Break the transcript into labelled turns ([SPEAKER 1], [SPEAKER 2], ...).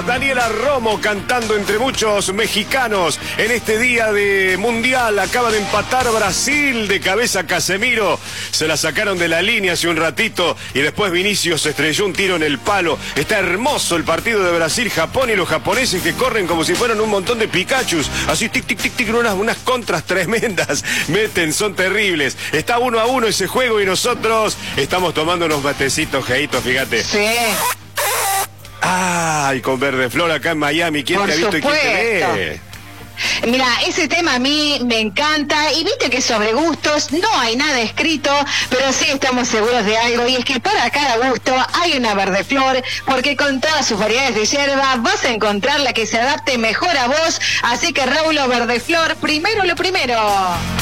[SPEAKER 1] Daniela Romo cantando entre muchos mexicanos en este día de Mundial. Acaba de empatar Brasil de cabeza Casemiro. Se la sacaron de la línea hace un ratito y después Vinicius estrelló un tiro en el palo. Está hermoso el partido de Brasil-Japón y los japoneses que corren como si fueran un montón de Pikachus. Así tic, tic, tic, tic, unas contras tremendas. Meten, son terribles. Está 1-1 ese juego y nosotros estamos tomando unos matecitos, Geito, fíjate.
[SPEAKER 2] Sí.
[SPEAKER 1] Ay, con Verdeflor acá en Miami. ¿Quién te ha visto y quién te ve?
[SPEAKER 2] Mira, ese tema a mí me encanta y viste que sobre gustos no hay nada escrito, pero sí estamos seguros de algo y es que para cada gusto hay una Verdeflor, porque con todas sus variedades de hierba vas a encontrar la que se adapte mejor a vos, así que Raúl, Verdeflor, primero lo primero.